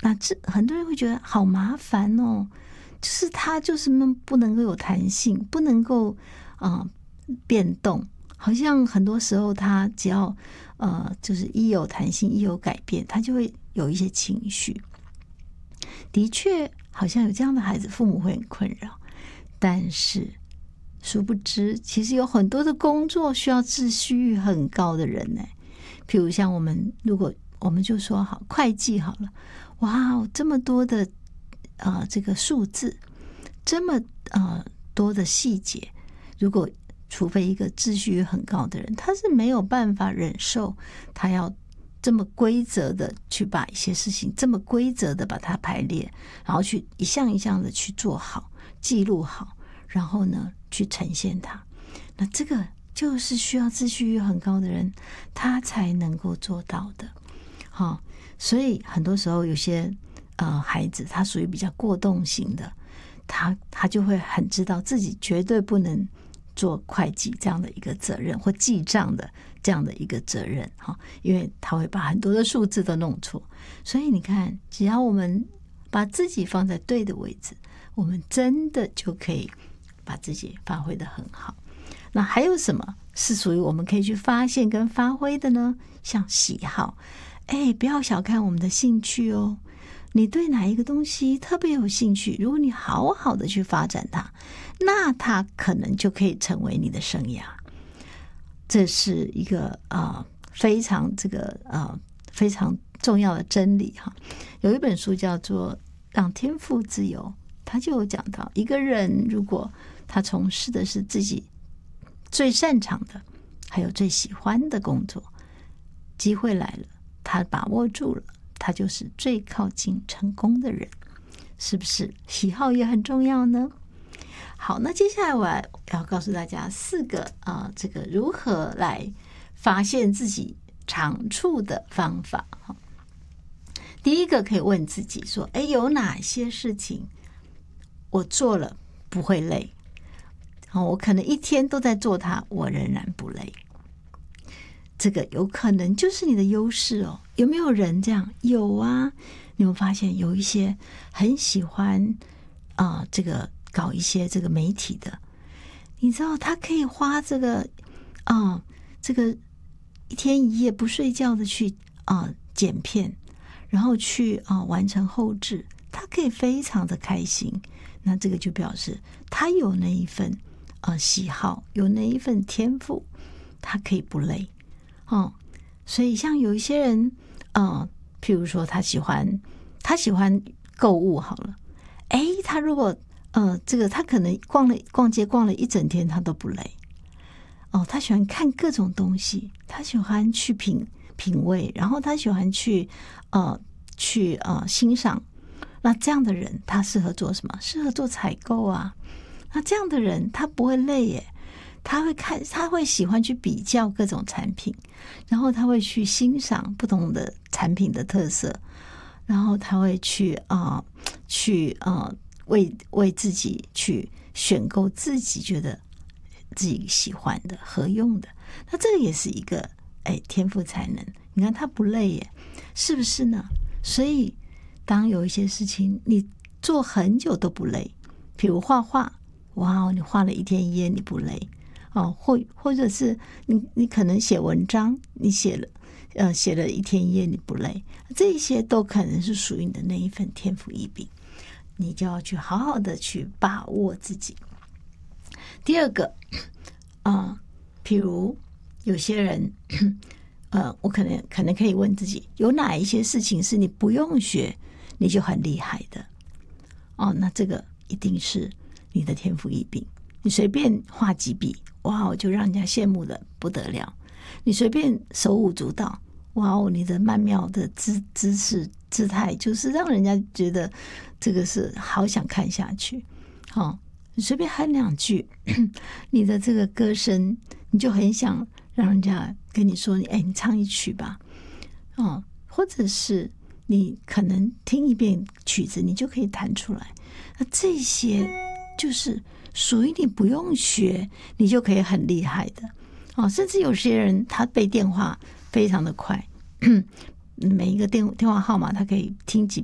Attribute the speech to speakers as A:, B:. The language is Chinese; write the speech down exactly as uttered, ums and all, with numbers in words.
A: 那这很多人会觉得好麻烦哦，就是它就是不能够有弹性，不能够啊、呃、变动，好像很多时候它只要呃就是一有弹性一有改变，它就会有一些情绪。的确好像有这样的孩子，父母会很困扰，但是殊不知其实有很多的工作需要秩序很高的人呢。譬如像我们如果我们就说好会计好了，哇，这么多的呃这个数字，这么呃多的细节，如果除非一个秩序很高的人，他是没有办法忍受他要这么规则的去把一些事情这么规则的把它排列，然后去一项一项的去做好记录好，然后呢去呈现它。那这个就是需要秩序很高的人他才能够做到的。好，所以很多时候有些呃孩子他属于比较过动型的，他他就会很知道自己绝对不能做会计这样的一个责任，或记账的这样的一个责任，因为他会把很多的数字都弄错。所以你看，只要我们把自己放在对的位置，我们真的就可以把自己发挥得很好。那还有什么是属于我们可以去发现跟发挥的呢？像喜好，哎，不要小看我们的兴趣哦。你对哪一个东西特别有兴趣，如果你好好的去发展它，那它可能就可以成为你的生涯。这是一个呃非常这个呃非常重要的真理哈。有一本书叫做《让天赋自由》，他就有讲到，一个人如果他从事的是自己最擅长的还有最喜欢的工作，机会来了，他把握住了，他就是最靠近成功的人。是不是喜好也很重要呢？好，那接下来我要告诉大家四个啊、呃，这个如何来发现自己长处的方法。第一个可以问自己说，哎，有哪些事情我做了不会累？我可能一天都在做它，我仍然不累。这个有可能就是你的优势哦。有没有人这样？有啊。你会发现有一些很喜欢啊、呃，这个搞一些这个媒体的，你知道他可以花这个啊、呃，这个一天一夜不睡觉的去啊、呃、剪片，然后去啊、呃、完成后制，他可以非常的开心。那这个就表示他有那一份呃喜好，有那一份天赋，他可以不累哦。所以像有一些人，呃，譬如说他喜欢他喜欢购物好了，哎，他如果呃这个他可能逛了逛街逛了一整天，他都不累哦。他喜欢看各种东西，他喜欢去品品味，然后他喜欢去呃去呃欣赏。那这样的人他适合做什么？适合做采购啊。那这样的人他不会累耶，他会看，他会喜欢去比较各种产品，然后他会去欣赏不同的产品的特色，然后他会去啊、呃、去啊、呃、为为自己去选购自己觉得自己喜欢的合用的。那这个也是一个哎天赋才能。你看他不累耶，是不是呢？所以当有一些事情你做很久都不累，比如画画，哇，你画了一天一夜你不累哦，或或者是你你可能写文章，你写了呃写了一天一夜你不累，这些都可能是属于你的那一份天赋异禀，你就要去好好的去把握自己。第二个啊、呃，譬如有些人呃，我可能可能可以问自己，有哪一些事情是你不用学你就很厉害的哦？那这个一定是你的天赋异禀。你随便画几笔，哇，就让人家羡慕的不得了。你随便手舞足蹈，哇哦，你的曼妙的姿姿势姿态，就是让人家觉得这个是好想看下去。好、哦，你随便喊两句，你的这个歌声，你就很想让人家跟你说，哎，你唱一曲吧。哦，或者是你可能听一遍曲子，你就可以弹出来。那这些就是属于你不用学，你就可以很厉害的哦。甚至有些人他背电话非常的快，每一个电电话号码他可以听几